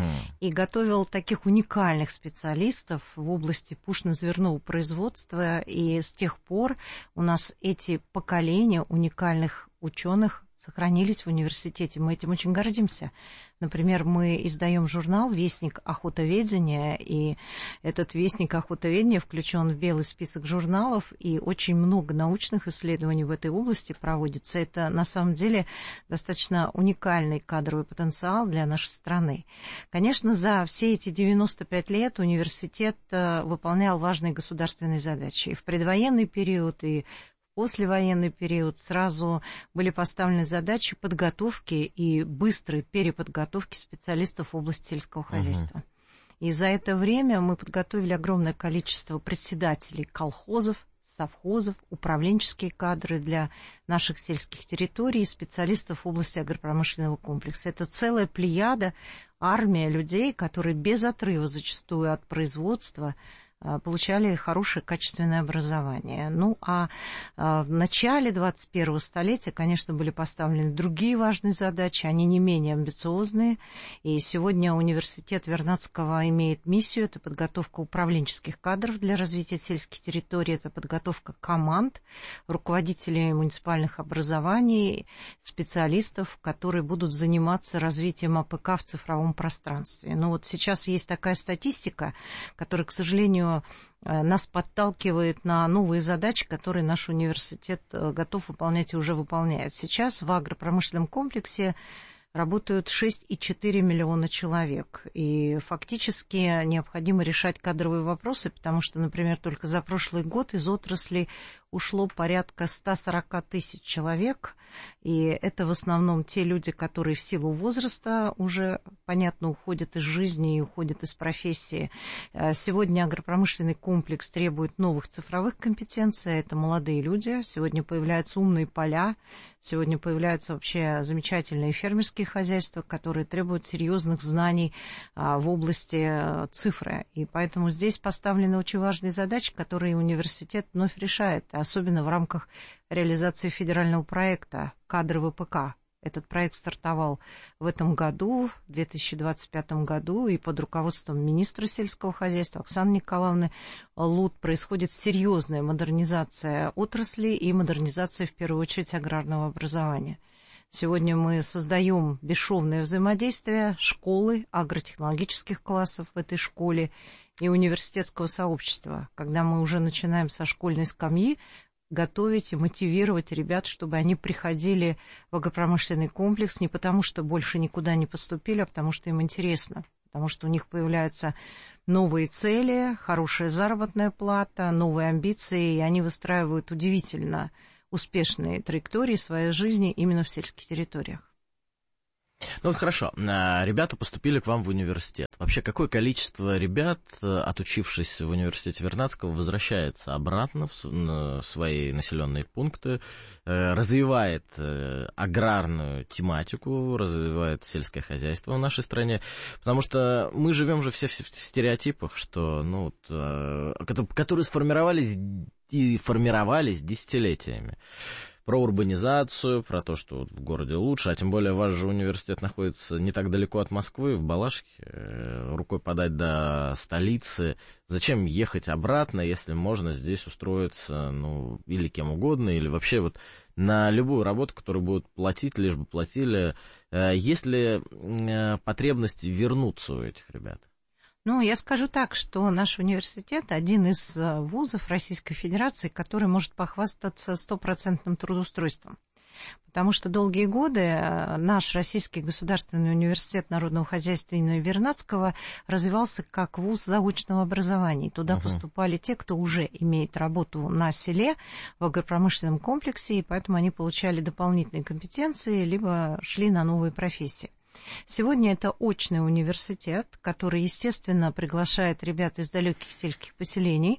И готовил таких уникальных специалистов в области пушно-зверного производства, и с тех пор у нас эти поколения уникальных ученых сохранились в университете. Мы этим очень гордимся. Например, мы издаем журнал «Вестник охотоведения», и этот «Вестник охотоведения» включен в белый список журналов, и очень много научных исследований в этой области проводится. Это, на самом деле, достаточно уникальный кадровый потенциал для нашей страны. Конечно, за все эти 95 лет университет выполнял важные государственные задачи. И в предвоенный период, и послевоенный период сразу были поставлены задачи подготовки и быстрой переподготовки специалистов в области сельского хозяйства. И за это время мы подготовили огромное количество председателей колхозов, совхозов, управленческие кадры для наших сельских территорий и специалистов в области агропромышленного комплекса. Это целая плеяда, армия людей, которые без отрыва зачастую от производства получали хорошее качественное образование. Ну, а в начале 21-го столетия, конечно, были поставлены другие важные задачи, они не менее амбициозные, и сегодня университет Вернадского имеет миссию, это подготовка управленческих кадров для развития сельских территорий, это подготовка команд, руководителей муниципальных образований, специалистов, которые будут заниматься развитием АПК в цифровом пространстве. Ну, вот сейчас есть такая статистика, которая, к сожалению, нас подталкивает на новые задачи, которые наш университет готов выполнять и уже выполняет. Сейчас в агропромышленном комплексе работают 6,4 миллиона человек. И фактически необходимо решать кадровые вопросы, потому что, например, только за прошлый год из отрасли ушло порядка 140 тысяч человек, и это в основном те люди, которые в силу возраста уже, понятно, уходят из жизни и уходят из профессии. Сегодня агропромышленный комплекс требует новых цифровых компетенций, это молодые люди, сегодня появляются умные поля, сегодня появляются вообще замечательные фермерские хозяйства, которые требуют серьезных знаний в области цифры, и поэтому здесь поставлены очень важные задачи, которые университет вновь решает, особенно в рамках реализации федерального проекта «Кадры ВПК». Этот проект стартовал в этом году, в 2025 году, и под руководством министра сельского хозяйства Оксаны Николаевны Лут происходит серьезная модернизация отрасли и модернизация, в первую очередь, аграрного образования. Сегодня мы создаем бесшовное взаимодействие школы, агротехнологических классов в этой школе и университетского сообщества, когда мы уже начинаем со школьной скамьи готовить и мотивировать ребят, чтобы они приходили в агропромышленный комплекс не потому, что больше никуда не поступили, а потому что им интересно, потому что у них появляются новые цели, хорошая заработная плата, новые амбиции, и они выстраивают удивительно успешные траектории своей жизни именно в сельских территориях. Ну вот хорошо, ребята поступили к вам в университет. Вообще, какое количество ребят, отучившись в университете Вернадского, возвращается обратно в свои населенные пункты, развивает аграрную тематику, развивает сельское хозяйство в нашей стране? Потому что мы живем же все в стереотипах, что, ну, которые сформировались и формировались десятилетиями. Про урбанизацию, про то, что в городе лучше, а тем более ваш же университет находится не так далеко от Москвы, в Балашихе, рукой подать до столицы. Зачем ехать обратно, если можно здесь устроиться, ну, или кем угодно, или вообще вот на любую работу, которую будут платить, лишь бы платили. Есть ли потребность вернуться у этих ребят? Ну, я скажу так, что наш университет один из вузов Российской Федерации, который может похвастаться 100% трудоустройством. Потому что долгие годы наш Российский государственный университет народного хозяйства имени Вернадского развивался как вуз заочного образования. Туда поступали те, кто уже имеет работу на селе, в агропромышленном комплексе, и поэтому они получали дополнительные компетенции, либо шли на новые профессии. Сегодня это очный университет, который, естественно, приглашает ребят из далеких сельских поселений.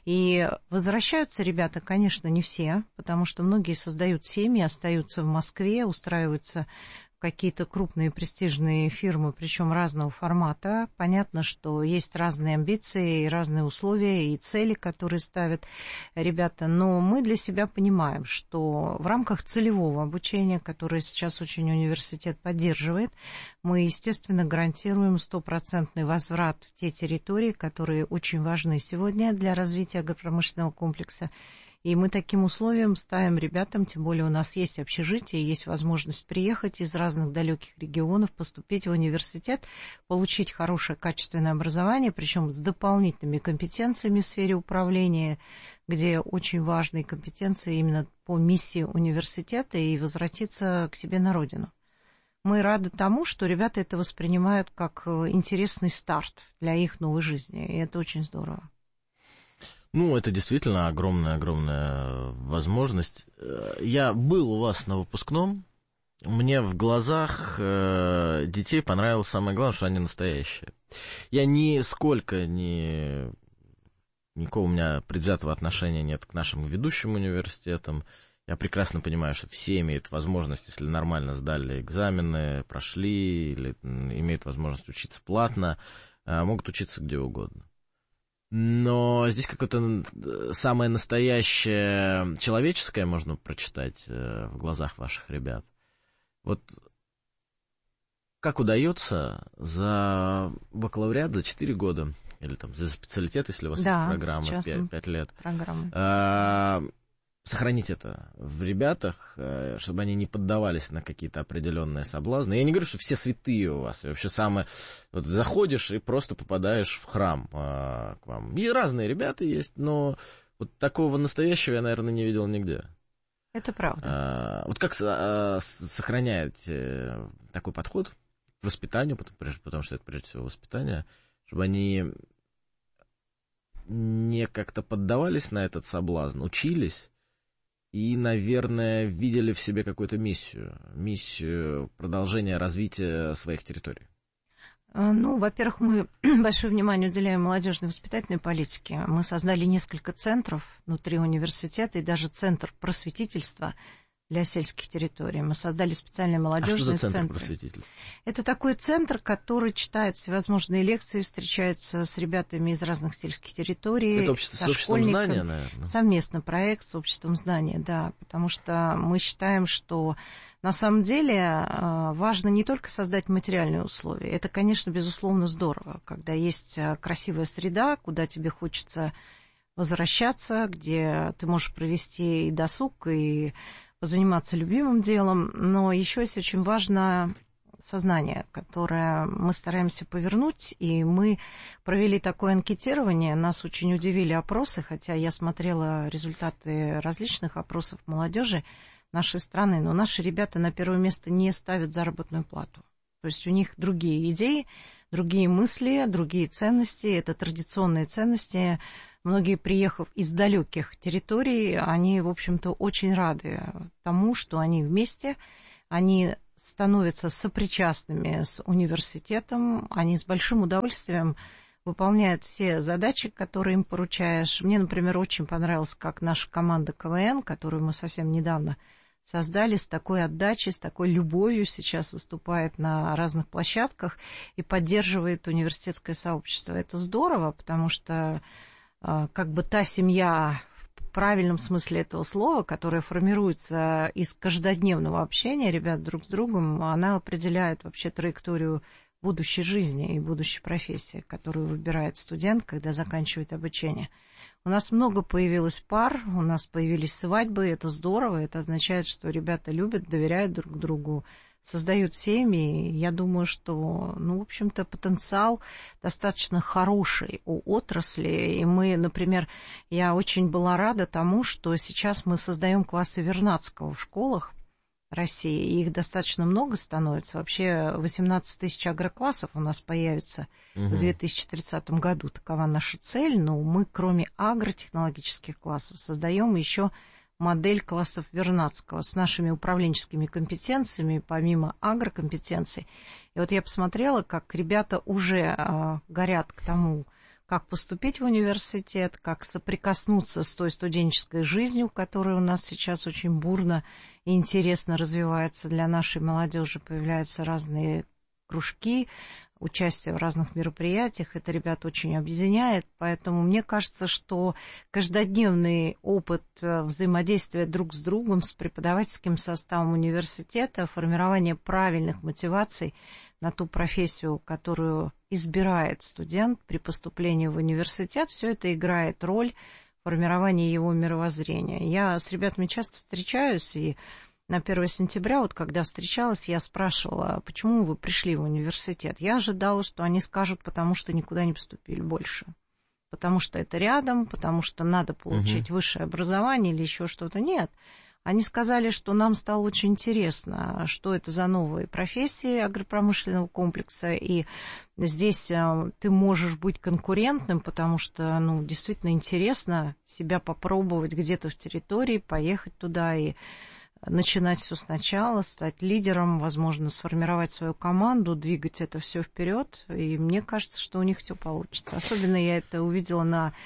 И возвращаются ребята, конечно, не все, потому что многие создают семьи, остаются в Москве, устраиваются в какие-то крупные престижные фирмы, причем разного формата. Понятно, что есть разные амбиции, разные условия и цели, которые ставят ребята. Но мы для себя понимаем, что в рамках целевого обучения, которое сейчас очень университет поддерживает, мы, естественно, гарантируем 100% возврат в те территории, которые очень важны сегодня для развития агропромышленного комплекса. И мы таким условием ставим ребятам, тем более у нас есть общежитие, есть возможность приехать из разных далеких регионов, поступить в университет, получить хорошее качественное образование, причем с дополнительными компетенциями в сфере управления, где очень важные компетенции именно по миссии университета, и возвратиться к себе на родину. Мы рады тому, что ребята это воспринимают как интересный старт для их новой жизни, и это очень здорово. Ну, это действительно огромная возможность. Я был у вас на выпускном. Мне в глазах детей понравилось самое главное, что они настоящие. Я никакого у меня предвзятого отношения нет к нашим ведущим университетам. Я прекрасно понимаю, что все имеют возможность, если нормально сдали экзамены, прошли, или имеют возможность учиться платно, могут учиться где угодно. Но здесь какое-то самое настоящее человеческое можно прочитать в глазах ваших ребят. Вот как удается за бакалавриат за 4 года, или там за специалитет, если у вас есть программа 5 лет, сохранить это в ребятах, чтобы они не поддавались на какие-то определенные соблазны. Я не говорю, что все святые у вас. И вообще самое... Вот заходишь и просто попадаешь в храм к вам. И разные ребята есть, но вот такого настоящего я, наверное, не видел нигде. Это правда. Вот как сохраняете такой подход к воспитанию, потому что это прежде всего воспитание, чтобы они не как-то поддавались на этот соблазн, учились, и, наверное, видели в себе какую-то миссию продолжения развития своих территорий? Ну, во-первых, мы большое внимание уделяем молодежной воспитательной политике. Мы создали несколько центров внутри университета и даже центр просветительства для сельских территорий. Мы создали специальные молодежные центры. Центр просветительства? Это такой центр, который читает всевозможные лекции, встречается с ребятами из разных сельских территорий. Это общество с обществом знания, наверное? Совместный проект с обществом знания, да. Потому что мы считаем, что на самом деле важно не только создать материальные условия. Это, конечно, безусловно, здорово, когда есть красивая среда, куда тебе хочется возвращаться, где ты можешь провести и досуг, и позаниматься любимым делом, но еще есть очень важно сознание, которое мы стараемся повернуть, и мы провели такое анкетирование, нас очень удивили опросы, хотя я смотрела результаты различных опросов молодежи нашей страны, но наши ребята на первое место не ставят заработную плату. То есть у них другие идеи, другие мысли, другие ценности, это традиционные ценности. Многие, приехав из далеких территорий, они, в общем-то, очень рады тому, что они вместе, они становятся сопричастными с университетом, они с большим удовольствием выполняют все задачи, которые им поручаешь. Мне, например, очень понравилось, как наша команда КВН, которую мы совсем недавно создали, с такой отдачей, с такой любовью сейчас выступает на разных площадках и поддерживает университетское сообщество. Это здорово, потому что как бы та семья в правильном смысле этого слова, которая формируется из каждодневного общения ребят друг с другом, она определяет вообще траекторию будущей жизни и будущей профессии, которую выбирает студент, когда заканчивает обучение. У нас много появилось пар, у нас появились свадьбы, это здорово, это означает, что ребята любят, доверяют друг другу, создают семьи. Я думаю, что, в общем-то, потенциал достаточно хороший у отрасли. И мы, например, я очень была рада тому, что сейчас мы создаем классы Вернадского в школах России. И их достаточно много становится. Вообще 18 тысяч агроклассов у нас появится в 2030 году. Такова наша цель. Но мы, кроме агротехнологических классов, создаем еще модель классов Вернадского с нашими управленческими компетенциями, помимо агрокомпетенций. И вот я посмотрела, как ребята уже горят к тому, как поступить в университет, как соприкоснуться с той студенческой жизнью, которая у нас сейчас очень бурно и интересно развивается для нашей молодежи. Появляются разные кружки, участие в разных мероприятиях. Это ребят очень объединяет. Поэтому мне кажется, что каждодневный опыт взаимодействия друг с другом, с преподавательским составом университета, формирование правильных мотиваций на ту профессию, которую избирает студент при поступлении в университет, все это играет роль формирования его мировоззрения. Я с ребятами часто встречаюсь, и на 1 сентября, вот когда встречалась, я спрашивала, почему вы пришли в университет. Я ожидала, что они скажут, потому что никуда не поступили больше. Потому что это рядом, потому что надо получить высшее образование или еще что-то. Нет. Они сказали, что нам стало очень интересно, что это за новые профессии агропромышленного комплекса, и здесь ты можешь быть конкурентным, потому что, действительно интересно себя попробовать где-то в территории, поехать туда и начинать все сначала, стать лидером, возможно, сформировать свою команду, двигать это все вперед. И мне кажется, что у них все получится. Особенно я это увидела на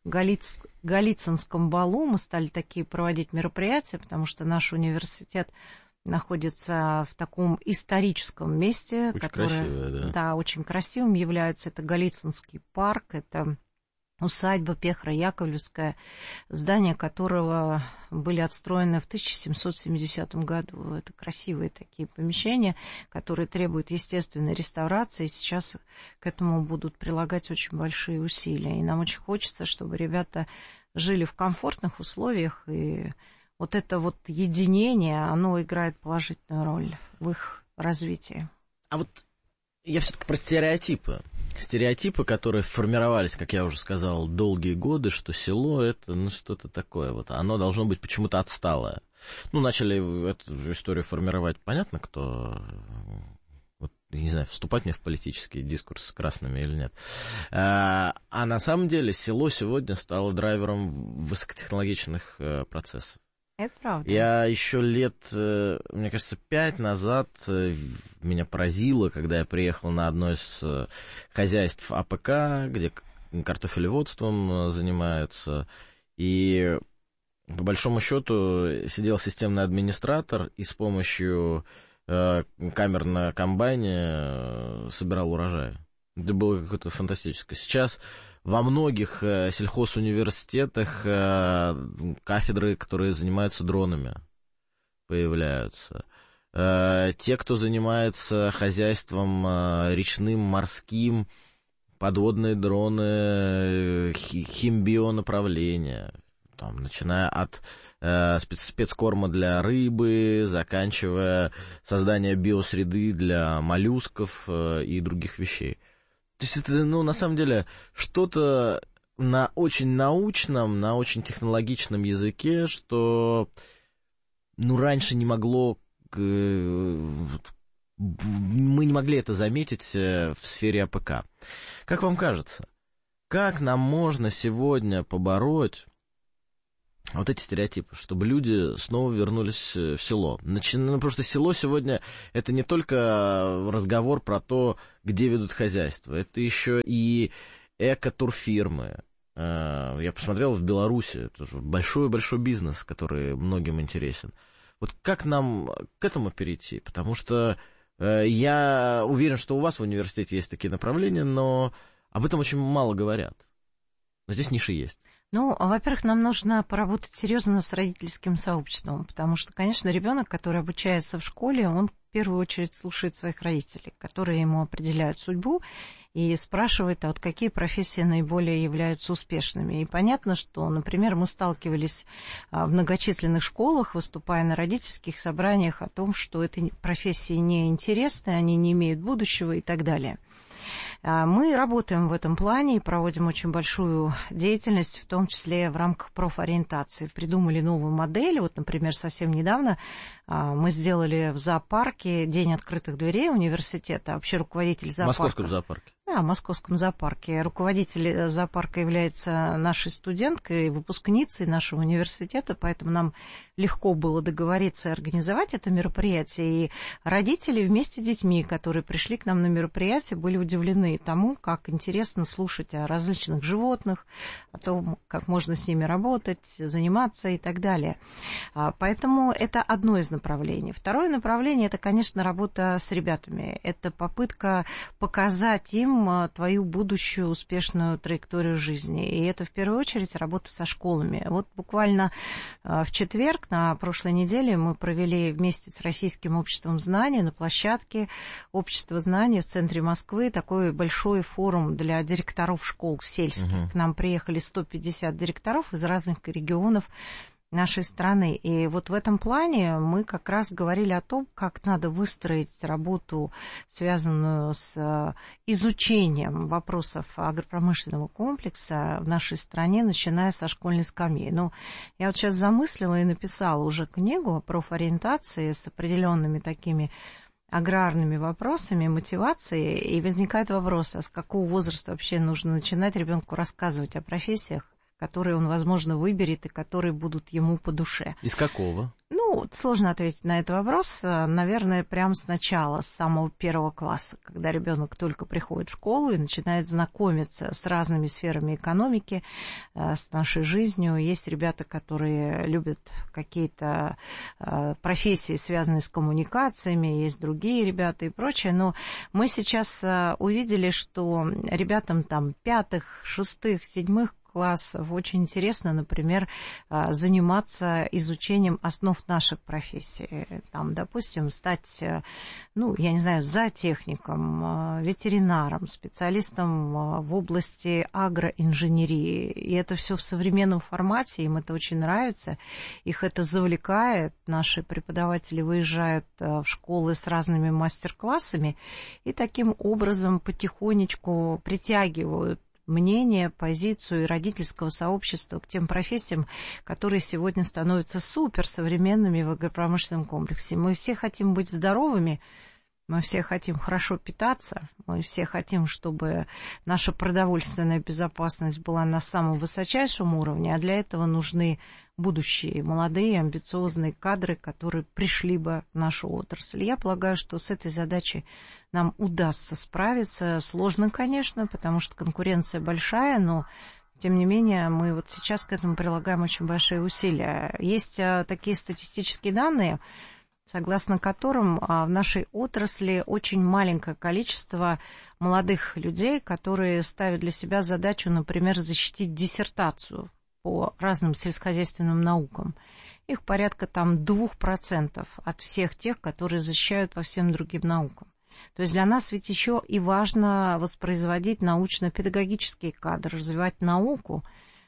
Голицынском балу. Мы стали такие проводить мероприятия, потому что наш университет находится в таком историческом месте, очень которое красивое, да, очень красивым является. Это Голицынский парк, это усадьба Пехро-Яковлевская, здания которого были отстроены в 1770 году. Это красивые такие помещения, которые требуют естественной реставрации. Сейчас к этому будут прилагать очень большие усилия. И нам очень хочется, чтобы ребята жили в комфортных условиях. И вот это вот единение, оно играет положительную роль в их развитии. А вот я все-таки про стереотипы. Стереотипы, которые формировались, как я уже сказал, долгие годы, что село это что-то такое вот, оно должно быть почему-то отсталое. Начали эту историю формировать, понятно, кто, вот, не знаю, вступать мне в политический дискурс с красными или нет. А на самом деле село сегодня стало драйвером высокотехнологичных процессов. Это правда. Я еще лет, мне кажется, 5 назад меня поразило, когда я приехал на одно из хозяйств АПК, где картофелеводством занимаются, и по большому счету сидел системный администратор и с помощью камер на комбайне собирал урожай. Это было какое-то фантастическое. Сейчас во многих сельхозуниверситетах кафедры, которые занимаются дронами, появляются. Те, кто занимается хозяйством речным, морским, подводные дроны, химбионаправления, там, начиная от спецкорма для рыбы, заканчивая созданием биосреды для моллюсков и других вещей. То есть это, на самом деле, что-то на очень научном, на очень технологичном языке, что, раньше не могло... Мы не могли это заметить в сфере АПК. Как вам кажется, как нам можно сегодня побороть вот эти стереотипы, чтобы люди снова вернулись в село? Потому что село сегодня это не только разговор про то, где ведут хозяйство, это еще и эко-турфирмы. Я посмотрел в Беларуси, это большой-большой бизнес, который многим интересен. Вот как нам к этому перейти? Потому что я уверен, что у вас в университете есть такие направления, но об этом очень мало говорят. Но здесь ниши есть. Во-первых, нам нужно поработать серьезно с родительским сообществом, потому что, конечно, ребенок, который обучается в школе, он в первую очередь слушает своих родителей, которые ему определяют судьбу и спрашивает, а вот какие профессии наиболее являются успешными. И понятно, что, например, мы сталкивались в многочисленных школах, выступая на родительских собраниях о том, что эти профессии неинтересны, они не имеют будущего и так далее. Мы работаем в этом плане и проводим очень большую деятельность, в том числе в рамках профориентации. Придумали новую модель. Вот, например, совсем недавно мы сделали в зоопарке День открытых дверей университета. Вообще руководитель зоопарка. В Московском зоопарке. Да, в Московском зоопарке. Руководитель зоопарка является нашей студенткой, выпускницей нашего университета, поэтому нам легко было договориться и организовать это мероприятие. И родители вместе с детьми, которые пришли к нам на мероприятие, были удивлены тому, как интересно слушать о различных животных, о том, как можно с ними работать, заниматься и так далее. Поэтому это одно из направлений. Второе направление – это, конечно, работа с ребятами. Это попытка показать им твою будущую успешную траекторию жизни. И это, в первую очередь, работа со школами. Вот буквально в четверг, на прошлой неделе, мы провели вместе с Российским обществом знаний на площадке Общества знаний в центре Москвы такой большой форум для директоров школ сельских. К нам приехали 150 директоров из разных регионов нашей страны. И вот в этом плане мы как раз говорили о том, как надо выстроить работу, связанную с изучением вопросов агропромышленного комплекса в нашей стране, начиная со школьной скамьи. Я вот сейчас замыслила и написала уже книгу о профориентации с определенными такими аграрными вопросами, мотивацией, и возникает вопрос, а с какого возраста вообще нужно начинать ребенку рассказывать о профессиях, которые он, возможно, выберет и которые будут ему по душе. Из какого? Сложно ответить на этот вопрос. Наверное, прямо сначала, с самого первого класса, когда ребенок только приходит в школу и начинает знакомиться с разными сферами экономики, с нашей жизнью. Есть ребята, которые любят какие-то профессии, связанные с коммуникациями, есть другие ребята и прочее. Но мы сейчас увидели, что ребятам там 5-х, 6-х, 7-х классов очень интересно, например, заниматься изучением основ наших профессий. Там, допустим, стать, зоотехником, ветеринаром, специалистом в области агроинженерии. И это все в современном формате, им это очень нравится, их это завлекает. Наши преподаватели выезжают в школы с разными мастер-классами и таким образом потихонечку притягивают мнение, позицию родительского сообщества к тем профессиям, которые сегодня становятся суперсовременными в агропромышленном комплексе. Мы все хотим быть здоровыми, мы все хотим хорошо питаться, мы все хотим, чтобы наша продовольственная безопасность была на самом высочайшем уровне, а для этого нужны будущие молодые, амбициозные кадры, которые пришли бы в нашу отрасль. Я полагаю, что с этой задачей нам удастся справиться. Сложно, конечно, потому что конкуренция большая, но тем не менее мы вот сейчас к этому прилагаем очень большие усилия. Есть такие статистические данные, согласно которым в нашей отрасли очень маленькое количество молодых людей, которые ставят для себя задачу, например, защитить диссертацию по разным сельскохозяйственным наукам. Их порядка 2% от всех тех, которые защищают по всем другим наукам. То есть для нас ведь еще и важно воспроизводить научно-педагогические кадры, развивать науку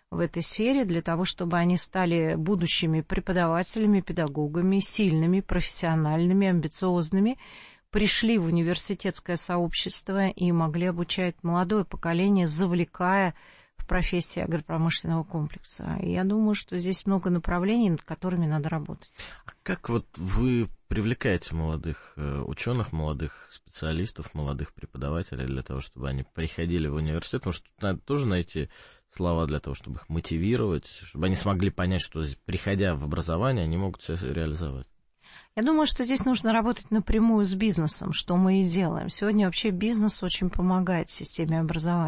в этой сфере, для того, чтобы они стали будущими преподавателями, педагогами, сильными, профессиональными, амбициозными, пришли в университетское сообщество и могли обучать молодое поколение, завлекая в профессии агропромышленного комплекса. И я думаю, что здесь много направлений, над которыми надо работать. А как вот вы привлекаете молодых ученых, молодых специалистов, молодых преподавателей для того, чтобы они приходили в университет? Потому что тут надо тоже найти слова для того, чтобы их мотивировать, чтобы они смогли понять, что, приходя в образование, они могут себя реализовать. Я думаю, что здесь нужно работать напрямую с бизнесом, что мы и делаем. Сегодня вообще бизнес очень помогает системе образования.